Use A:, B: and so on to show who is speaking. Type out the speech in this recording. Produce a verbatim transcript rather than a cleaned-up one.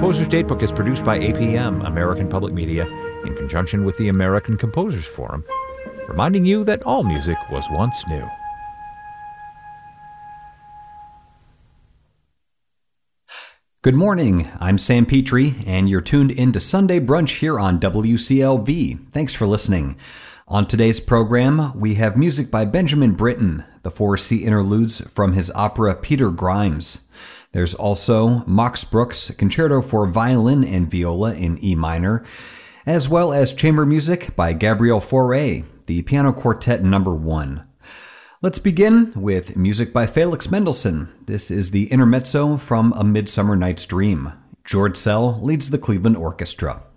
A: Composer's Datebook is produced by A P M, American Public Media, in conjunction with the American Composers Forum, reminding you that all music was once new.
B: Good morning, I'm Sam Petrie, and you're tuned into Sunday Brunch here on W C L V. Thanks for listening. On today's program, we have music by Benjamin Britten, the four C interludes from his opera Peter Grimes. There's also Max Bruch's Concerto for Violin and Viola in E minor, as well as chamber music by Gabriel Fauré, the Piano Quartet number one. Let's begin with music by Felix Mendelssohn. This is the intermezzo from A Midsummer Night's Dream. George Szell leads the Cleveland Orchestra.